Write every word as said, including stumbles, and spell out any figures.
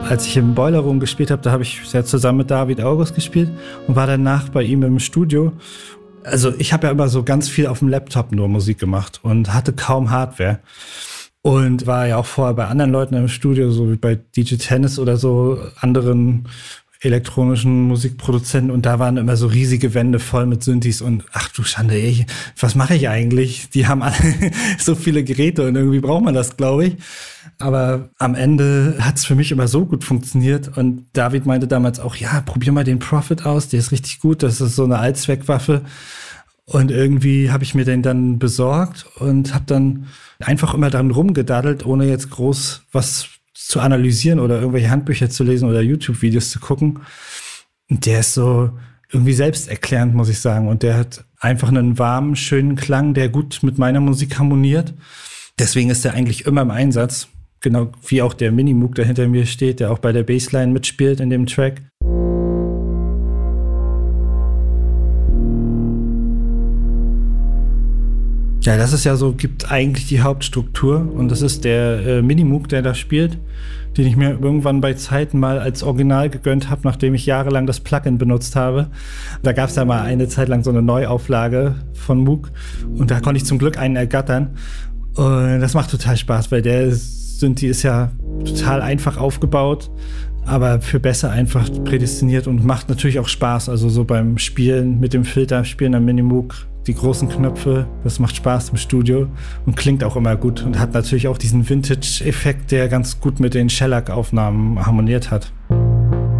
Als ich im Boiler Room gespielt habe, da habe ich ja zusammen mit David August gespielt und war danach bei ihm im Studio. Also ich habe ja immer so ganz viel auf dem Laptop nur Musik gemacht und hatte kaum Hardware. Und war ja auch vorher bei anderen Leuten im Studio, so wie bei D J Tennis oder so, anderen elektronischen Musikproduzenten. Und da waren immer so riesige Wände voll mit Synthes und ach du Schande, ey, was mache ich eigentlich? Die haben alle so viele Geräte und irgendwie braucht man das, glaube ich. Aber am Ende hat es für mich immer so gut funktioniert. Und David meinte damals auch, ja, probier mal den Prophet aus, der ist richtig gut, das ist so eine Allzweckwaffe. Und irgendwie habe ich mir den dann besorgt und habe dann einfach immer dran rumgedaddelt, ohne jetzt groß was zu analysieren oder irgendwelche Handbücher zu lesen oder YouTube-Videos zu gucken. Und der ist so irgendwie selbsterklärend, muss ich sagen. Und der hat einfach einen warmen, schönen Klang, der gut mit meiner Musik harmoniert. Deswegen ist der eigentlich immer im Einsatz. Genau wie auch der Minimoog, der hinter mir steht, der auch bei der Bassline mitspielt in dem Track. Ja, das ist ja so, gibt eigentlich die Hauptstruktur und das ist der äh, Minimoog, der da spielt, den ich mir irgendwann bei Zeiten mal als Original gegönnt habe, nachdem ich jahrelang das Plugin benutzt habe. Da gab es ja mal eine Zeit lang so eine Neuauflage von Moog und da konnte ich zum Glück einen ergattern und das macht total Spaß, weil der Synthi ist ja total einfach aufgebaut, aber für besser einfach prädestiniert und macht natürlich auch Spaß, also so beim Spielen mit dem Filter, Spielen am Minimoog, die großen Knöpfe, das macht Spaß im Studio und klingt auch immer gut und hat natürlich auch diesen Vintage-Effekt, der ganz gut mit den Shellac-Aufnahmen harmoniert hat.